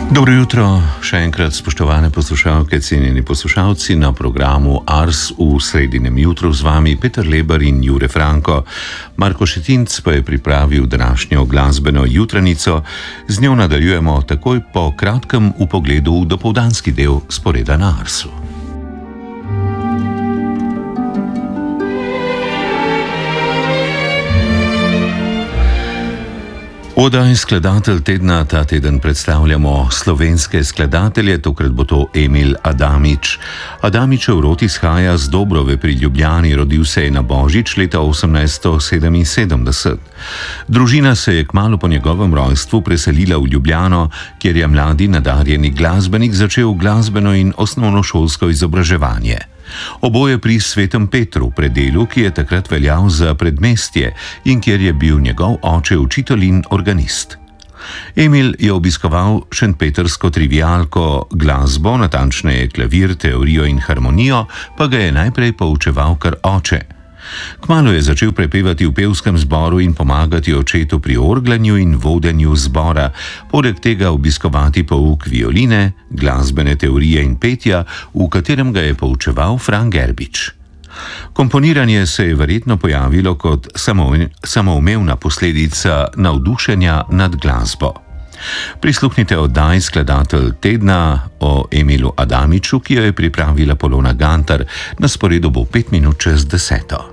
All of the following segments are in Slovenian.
Dobro jutro, še enkrat spoštovane poslušalke, cenjeni poslušalci na programu Ars v sredinem jutru z vami Peter Lebar in Jure Franko. Marko Šetinc pa je pripravil današnjo glasbeno jutranico, z njo nadaljujemo takoj po kratkem vpogledu v dopoldanski del sporeda na Arsu. Oddaji Skladatelj tedna ta teden predstavljamo slovenske skladatelje, tokrat bo to Emil Adamič. Adamičev rod izhaja z Dobrove pri Ljubljani, rodil se je na Božič leta 1877. Družina se je kmalu po njegovem rojstvu preselila v Ljubljano, kjer je mladi nadarjeni glasbenik začel glasbeno in osnovnošolsko izobraževanje. Oboje pri Svetem Petru, predelu, ki je takrat veljal za predmestje in kjer je bil njegov oče učitelj in organist. Emil je obiskoval šentpetrsko trivialko, glasbo, natančneje klavir, teorijo in harmonijo, pa ga je najprej poučeval kar oče. Kmalu je začel prepevati v pevskem zboru in pomagati očetu pri orglanju in vodenju zbora, poleg tega obiskovati pouk violine, glasbene teorije in petja, v katerem ga je poučeval Fran Gerbič. Komponiranje se je verjetno pojavilo kot samoumevna posledica navdušenja nad glasbo. Prisluhnite oddaji Skladatelj tedna o Emilu Adamiču, ki jo je pripravila Polona Gantar. Na sporedu bo 5 minut čez 10.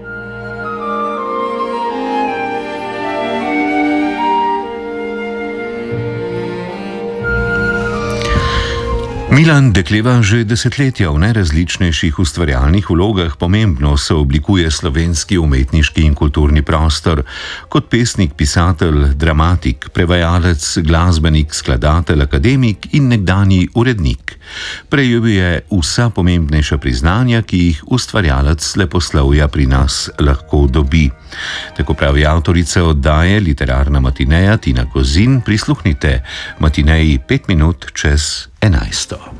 Milan Dekleva že desetletja v najrazličnejših ustvarjalnih vlogah pomembno sooblikuje slovenski umetniški in kulturni prostor. Kot pesnik, pisatelj, dramatik, prevajalec, glasbenik, skladatelj, akademik in nekdanji urednik. Prejel je vsa pomembnejša priznanja, ki jih ustvarjalec leposlovja pri nas lahko dobi. Tako pravi avtorica oddaje Literarna matineja Tina Kozin. Prisluhnite matineji 5 minut čez 11.